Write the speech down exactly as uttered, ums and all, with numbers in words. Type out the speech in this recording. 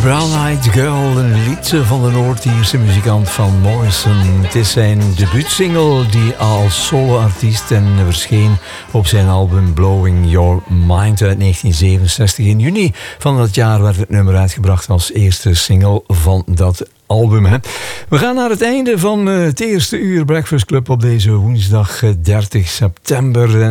Brown-Eyed Girl, een lied van de Noord-Ierse muzikant Van Morrison. Het is zijn debuutsingle die als soloartiest en verscheen op zijn album Blowing Your Mind uit negentien zevenenzestig. In juni van dat jaar werd het nummer uitgebracht als eerste single van dat album. Hè. We gaan naar het einde van het eerste uur Breakfast Club op deze woensdag dertig september.